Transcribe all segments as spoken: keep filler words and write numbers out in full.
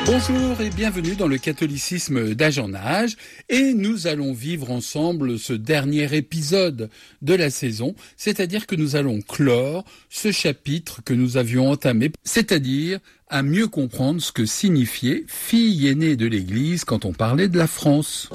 Bonjour et bienvenue dans le catholicisme d'âge en âge, et nous allons vivre ensemble ce dernier épisode de la saison, c'est-à-dire que nous allons clore ce chapitre que nous avions entamé, c'est-à-dire à mieux comprendre ce que signifiait fille aînée de l'Église quand on parlait de la France.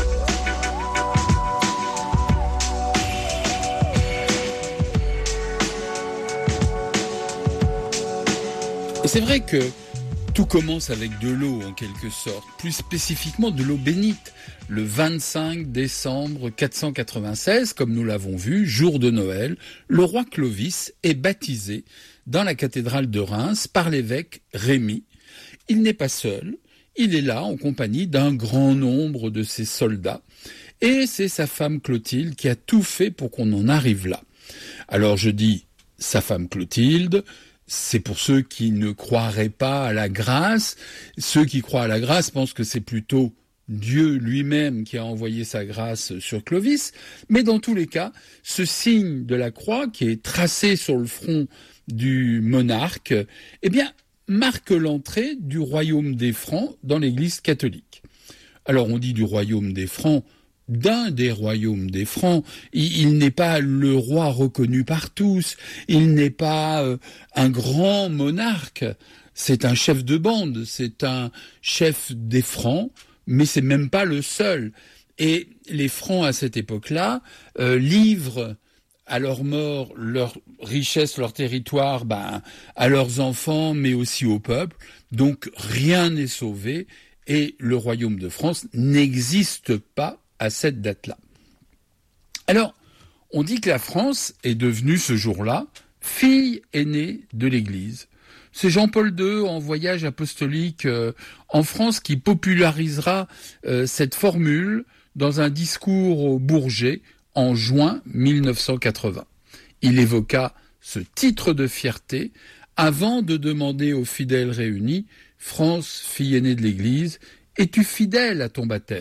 Et c'est vrai que tout commence avec de l'eau, en quelque sorte, plus spécifiquement de l'eau bénite. Le vingt-cinq décembre quatre cent quatre-vingt-seize, comme nous l'avons vu, jour de Noël, le roi Clovis est baptisé dans la cathédrale de Reims par l'évêque Rémy. Il n'est pas seul, il est là en compagnie d'un grand nombre de ses soldats. Et c'est sa femme Clotilde qui a tout fait pour qu'on en arrive là. Alors je dis sa femme Clotilde, c'est pour ceux qui ne croiraient pas à la grâce. Ceux qui croient à la grâce pensent que c'est plutôt Dieu lui-même qui a envoyé sa grâce sur Clovis. Mais dans tous les cas, ce signe de la croix qui est tracé sur le front du monarque, eh bien, marque l'entrée du royaume des Francs dans l'Église catholique. Alors on dit du royaume des Francs, d'un des royaumes des Francs. Il, il n'est pas le roi reconnu par tous, il n'est pas euh, un grand monarque, c'est un chef de bande, c'est un chef des Francs, mais c'est même pas le seul. Et les Francs à cette époque-là euh, livrent à leur mort leur richesse, leur territoire, ben, à leurs enfants, mais aussi au peuple. Donc rien n'est sauvé et le royaume de France n'existe pas à cette date-là. Alors, on dit que la France est devenue ce jour-là fille aînée de l'Église. C'est Jean-Paul deux en voyage apostolique euh, en France qui popularisera euh, cette formule dans un discours au Bourget en juin mille neuf cent quatre-vingts. Il évoqua ce titre de fierté avant de demander aux fidèles réunis « France, fille aînée de l'Église, es-tu fidèle à ton baptême ?»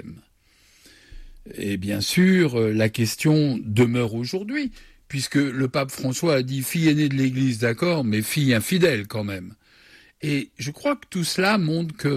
Et bien sûr, la question demeure aujourd'hui, puisque le pape François a dit « fille aînée de l'Église, d'accord, mais fille infidèle quand même ». Et je crois que tout cela montre que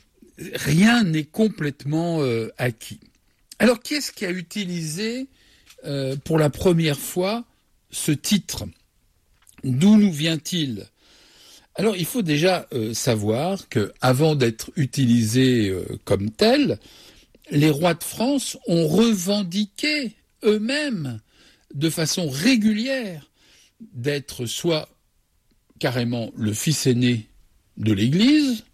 rien n'est complètement euh, acquis. Alors, qui est-ce qui a utilisé euh, pour la première fois ce titre ? D'où nous vient-il ? Alors, il faut déjà euh, savoir qu'avant d'être utilisé euh, comme tel, les rois de France ont revendiqué eux-mêmes de façon régulière d'être soit carrément le fils aîné de l'Église,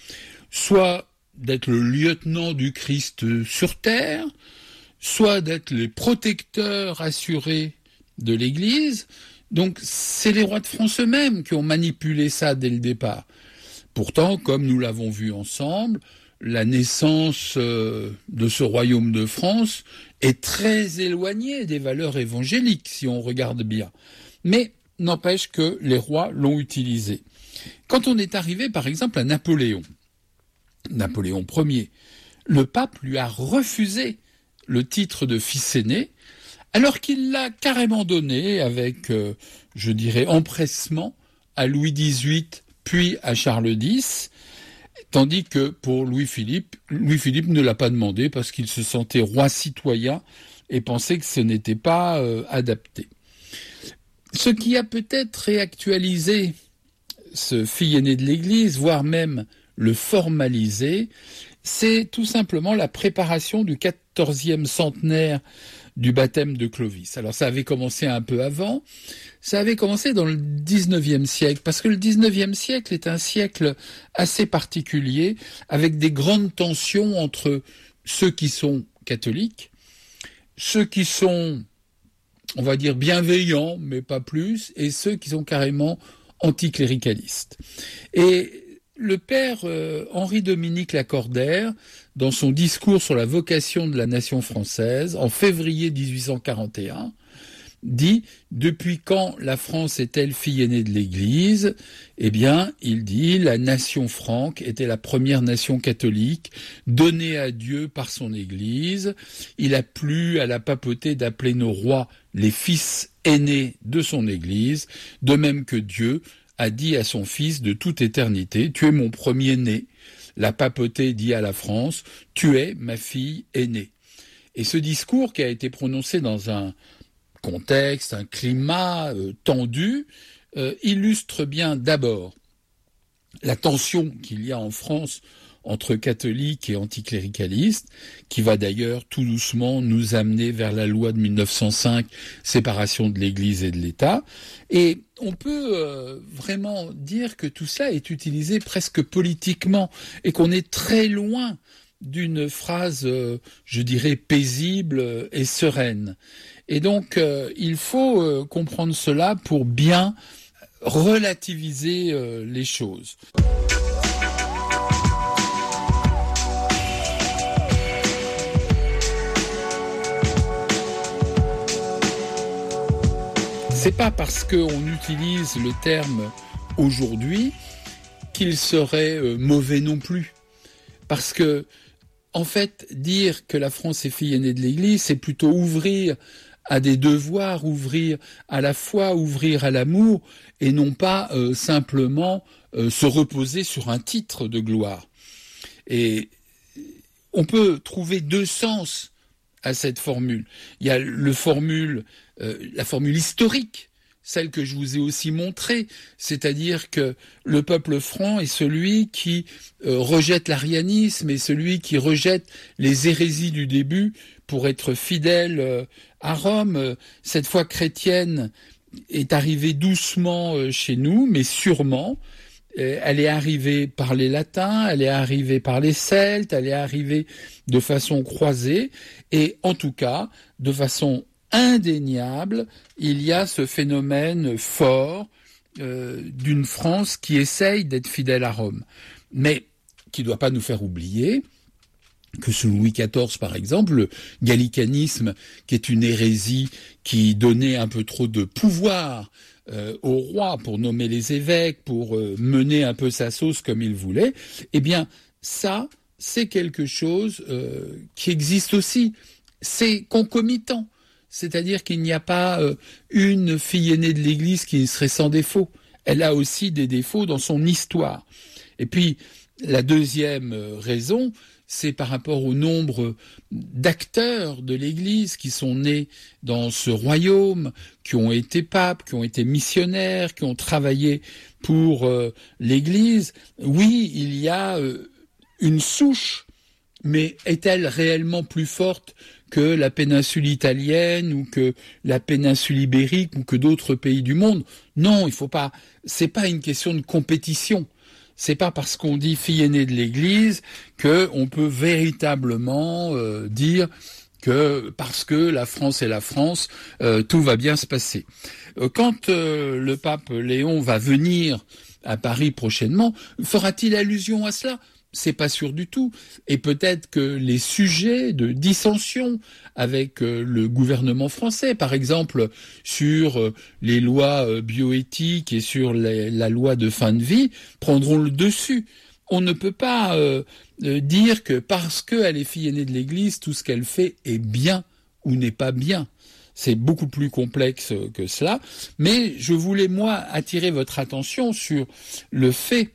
soit d'être le lieutenant du Christ sur terre, soit d'être les protecteurs assurés de l'Église. Donc c'est les rois de France eux-mêmes qui ont manipulé ça dès le départ. Pourtant, comme nous l'avons vu ensemble, la naissance euh, de ce royaume de France est très éloignée des valeurs évangéliques, si on regarde bien. Mais n'empêche que les rois l'ont utilisé. Quand on est arrivé, par exemple, à Napoléon, Napoléon Ier, le pape lui a refusé le titre de fils aîné, alors qu'il l'a carrément donné avec, euh, je dirais, empressement à Louis dix-huit, puis à Charles dix, tandis que pour Louis-Philippe, Louis-Philippe ne l'a pas demandé parce qu'il se sentait roi citoyen et pensait que ce n'était pas euh, adapté. Ce qui a peut-être réactualisé ce fille aîné de l'Église, voire même le formalisé, c'est tout simplement la préparation du quatorzième centenaire du baptême de Clovis. Alors ça avait commencé un peu avant, ça avait commencé dans le dix-neuvième siècle, parce que le dix-neuvième siècle est un siècle assez particulier, avec des grandes tensions entre ceux qui sont catholiques, ceux qui sont, on va dire, bienveillants, mais pas plus, et ceux qui sont carrément anticléricalistes. Et le père euh, Henri-Dominique Lacordaire, dans son discours sur la vocation de la nation française, en février dix-huit cent quarante et un, dit « Depuis quand la France est-elle fille aînée de l'Église ?» Eh bien, il dit « La nation franque était la première nation catholique donnée à Dieu par son Église. Il a plu à la papauté d'appeler nos rois les fils aînés de son Église, de même que Dieu a dit à son Fils de toute éternité, « Tu es mon premier-né, la papauté dit à la France « Tu es ma fille aînée ». Et ce discours qui a été prononcé dans un contexte, un climat euh, tendu, euh, illustre bien d'abord la tension qu'il y a en France entre catholiques et anticléricalistes, qui va d'ailleurs tout doucement nous amener vers la loi de mille neuf cent cinq, séparation de l'Église et de l'État. Et on peut euh, vraiment dire que tout ça est utilisé presque politiquement et qu'on est très loin d'une phrase, euh, je dirais, paisible et sereine. Et donc, euh, il faut euh, comprendre cela pour bien relativiser euh, les choses. C'est pas parce qu'on utilise le terme aujourd'hui qu'il serait euh, mauvais non plus. Parce que, en fait, dire que la France est fille aînée de l'Église, c'est plutôt ouvrir à des devoirs, ouvrir à la foi, ouvrir à l'amour, et non pas euh, simplement euh, se reposer sur un titre de gloire. Et on peut trouver deux sens à cette formule. Il y a le formule, euh, la formule historique, celle que je vous ai aussi montrée, c'est-à-dire que le peuple franc est celui qui euh, rejette l'arianisme et celui qui rejette les hérésies du début pour être fidèle euh, à Rome. Cette foi chrétienne est arrivée doucement euh, chez nous, mais sûrement. Euh, elle est arrivée par les latins, elle est arrivée par les celtes, elle est arrivée de façon croisée, et en tout cas, de façon indéniable, il y a ce phénomène fort euh, d'une France qui essaye d'être fidèle à Rome, mais qui ne doit pas nous faire oublier que sous Louis quatorze, par exemple, le gallicanisme, qui est une hérésie qui donnait un peu trop de pouvoir euh, au roi pour nommer les évêques, pour euh, mener un peu sa sauce comme il voulait, eh bien, ça, c'est quelque chose euh, qui existe aussi. C'est concomitant. C'est-à-dire qu'il n'y a pas euh, une fille aînée de l'Église qui serait sans défaut. Elle a aussi des défauts dans son histoire. Et puis, la deuxième raison, c'est par rapport au nombre d'acteurs de l'Église qui sont nés dans ce royaume, qui ont été papes, qui ont été missionnaires, qui ont travaillé pour euh, l'Église. Oui, il y a euh, une souche, mais est-elle réellement plus forte que la péninsule italienne ou que la péninsule ibérique ou que d'autres pays du monde? Non, il faut pas. C'est pas une question de compétition. C'est pas parce qu'on dit fille aînée de l'Église que on peut véritablement euh, dire que parce que la France est la France, euh, tout va bien se passer. Euh, quand euh, le pape Léon va venir à Paris prochainement, fera-t-il allusion à cela ? C'est pas sûr du tout. Et peut-être que les sujets de dissension avec euh, le gouvernement français, par exemple sur euh, les lois euh, bioéthiques et sur les, la loi de fin de vie, prendront le dessus. On ne peut pas euh, euh, dire que parce qu'elle est fille aînée de l'Église, tout ce qu'elle fait est bien ou n'est pas bien. C'est beaucoup plus complexe que cela. Mais je voulais, moi, attirer votre attention sur le fait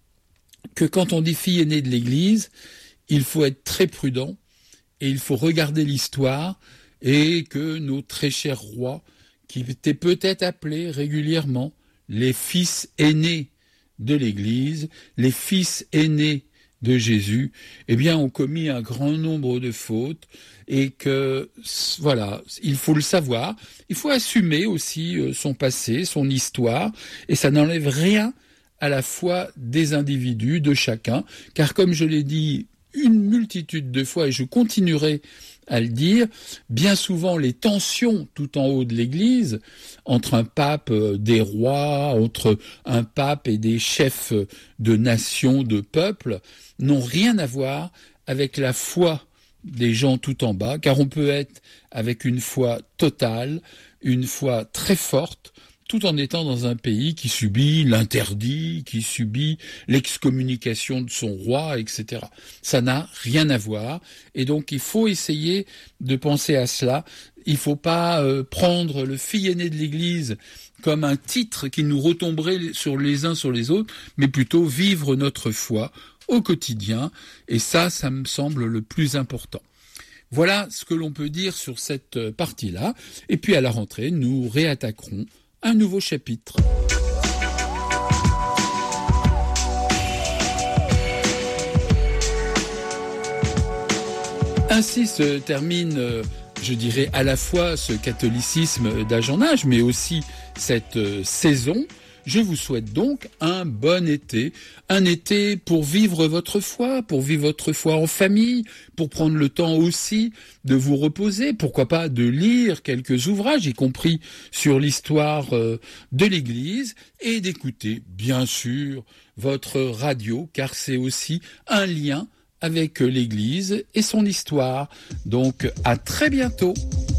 que quand on dit fille aînée de l'Église, il faut être très prudent et il faut regarder l'histoire et que nos très chers rois, qui étaient peut-être appelés régulièrement les fils aînés de l'Église, les fils aînés de Jésus, eh bien, ont commis un grand nombre de fautes et que, voilà, il faut le savoir. Il faut assumer aussi son passé, son histoire, et ça n'enlève rien à la foi des individus, de chacun, car comme je l'ai dit une multitude de fois, et je continuerai à le dire, bien souvent les tensions tout en haut de l'Église, entre un pape, des rois, entre un pape et des chefs de nations, de peuples, n'ont rien à voir avec la foi des gens tout en bas, car on peut être avec une foi totale, une foi très forte, tout en étant dans un pays qui subit l'interdit, qui subit l'excommunication de son roi, et cetera. Ça n'a rien à voir, et donc il faut essayer de penser à cela. Il ne faut pas euh, prendre le fille aîné de l'Église comme un titre qui nous retomberait sur les uns sur les autres, mais plutôt vivre notre foi au quotidien. Et ça, ça me semble le plus important. Voilà ce que l'on peut dire sur cette partie-là. Et puis à la rentrée, nous réattaquerons un nouveau chapitre. Ainsi se termine, je dirais, à la fois ce catholicisme d'âge en âge, mais aussi cette saison. Je vous souhaite donc un bon été, un été pour vivre votre foi, pour vivre votre foi en famille, pour prendre le temps aussi de vous reposer, pourquoi pas de lire quelques ouvrages, y compris sur l'histoire de l'Église, et d'écouter, bien sûr, votre radio, car c'est aussi un lien avec l'Église et son histoire. Donc, à très bientôt.